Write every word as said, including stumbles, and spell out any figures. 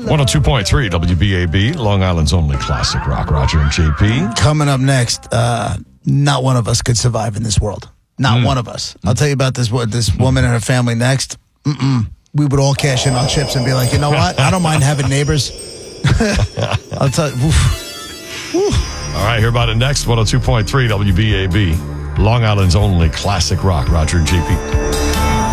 one oh two point three W B A B, Long Island's only classic rock. Roger and J P. Coming up next, uh, not one of us could survive in this world. Not mm. one of us. I'll tell you about this this woman and her family next. Mm-mm. We would all cash in on chips and be like, you know what? I don't mind having neighbors. I'll tell you. Oof. Oof. All right, hear about it next. one oh two point three W B A B, Long Island's only classic rock. Roger and J P.